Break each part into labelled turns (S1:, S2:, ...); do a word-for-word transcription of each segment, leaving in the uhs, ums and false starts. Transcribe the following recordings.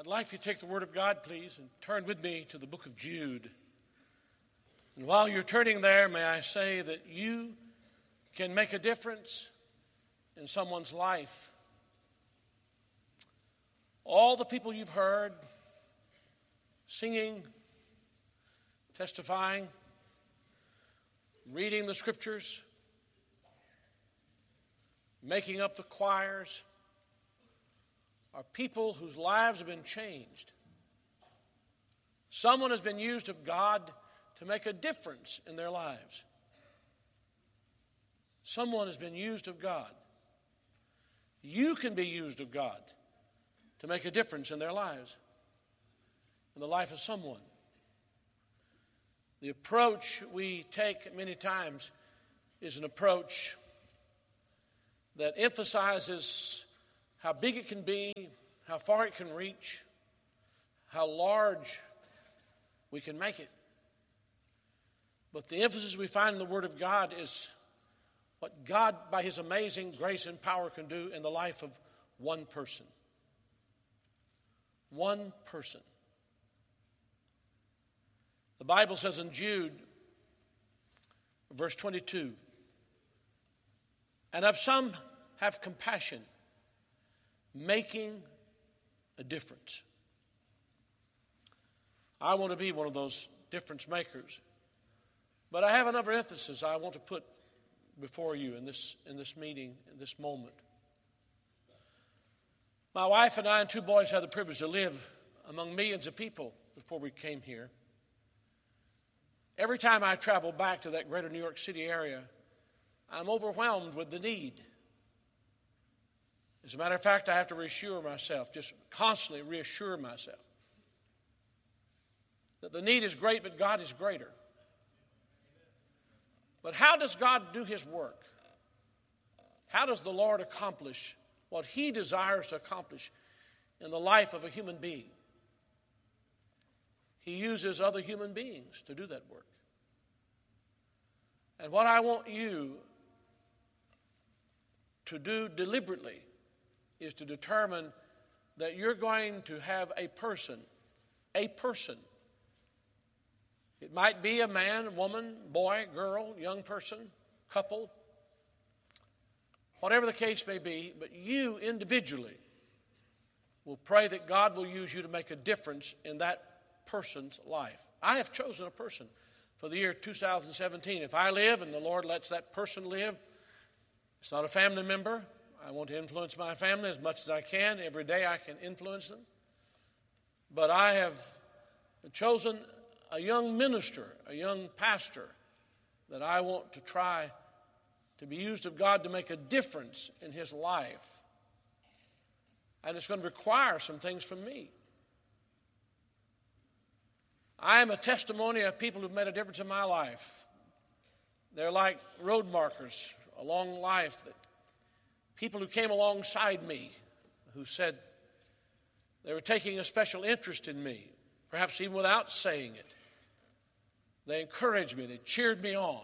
S1: like for you to take the Word of God, please, and turn with me to the book of Jude. And while you're turning there, may I say that you can make a difference in someone's life. All the people you've heard singing, testifying, reading the scriptures, making up the choirs, are people whose lives have been changed. Someone has been used of God to make a difference in their lives. Someone has been used of God. You can be used of God to make a difference in their lives, in the life of someone. The approach we take many times is an approach that emphasizes how big it can be, how far it can reach, how large we can make it. But the emphasis we find in the Word of God is what God, by His amazing grace and power, can do in the life of one person. One person. The Bible says in Jude, verse twenty-two, "And of some have compassion, making a difference." I want to be one of those difference makers. But I have another emphasis I want to put before you in this, in this meeting, in this moment. My wife and I and two boys had the privilege to live among millions of people before we came here. Every time I travel back to that greater New York City area, I'm overwhelmed with the need. As a matter of fact, I have to reassure myself, just constantly reassure myself, that the need is great, but God is greater. But how does God do His work? How does the Lord accomplish what He desires to accomplish in the life of a human being? He uses other human beings to do that work. And what I want you to do deliberately is to determine that you're going to have a person, a person. It might be a man, woman, boy, girl, young person, couple, whatever the case may be, but you individually will pray that God will use you to make a difference in that person's life. I have chosen a person for the year two thousand seventeen. If I live and the Lord lets that person live, it's not a family member. I want to influence my family as much as I can. Every day I can influence them. But I have chosen a young minister, a young pastor, that I want to try to be used of God to make a difference in his life. And it's going to require some things from me. I am a testimony of people who've made a difference in my life. They're like road markers along life, that people who came alongside me, who said they were taking a special interest in me, perhaps even without saying it. They encouraged me. They cheered me on.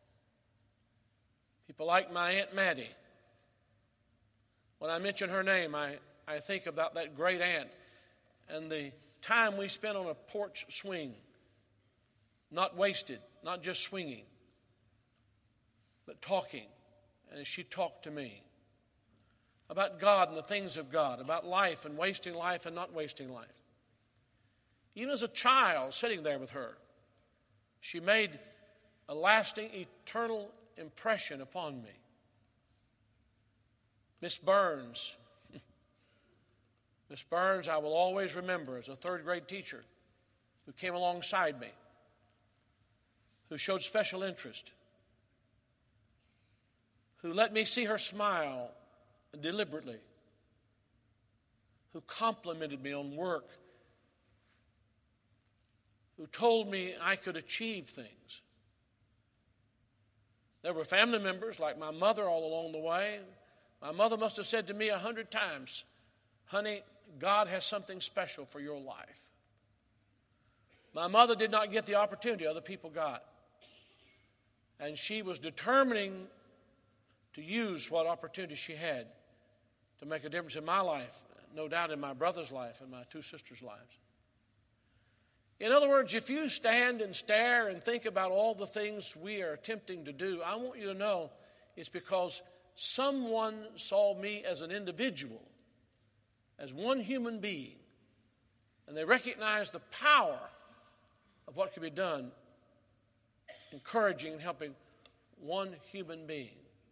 S1: People like my Aunt Maddie. When I mention her name, I, I think about that great aunt and the time we spent on a porch swing. Not wasted, not just swinging, but talking. And she talked to me about God and the things of God, about life and wasting life and not wasting life. Even as a child sitting there with her, she made a lasting, eternal impression upon me. Miss Burns. Miss Burns, I will always remember as a third grade teacher who came alongside me, who showed special interest, who let me see her smile deliberately, who complimented me on work, who told me I could achieve things. There were family members like my mother all along the way. My mother must have said to me a hundred times, "Honey, God has something special for your life." My mother did not get the opportunity other people got. And she was determining to use what opportunity she had to make a difference in my life. no doubt in my brother's life and my two sisters' lives. In other words, if you stand and stare and think about all the things we are attempting to do, I want you to know it's because someone saw me as an individual, as one human being, and they recognized the power of what can be done, encouraging and helping one human being.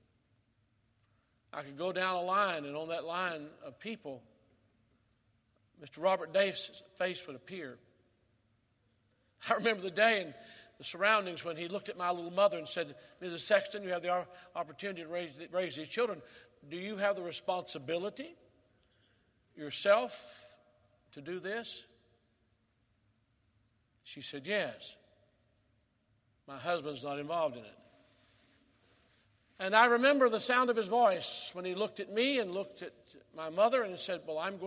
S1: I could go down a line, and on that line of people, Mister Robert Dave's face would appear. I remember the day and the surroundings when he looked at my little mother and said, Missus Sexton, you have the opportunity to raise, raise these children. Do you have the responsibility yourself to do this? She said, yes. My husband's not involved in it. And I remember the sound of his voice when he looked at me and looked at my mother and said, well, I'm going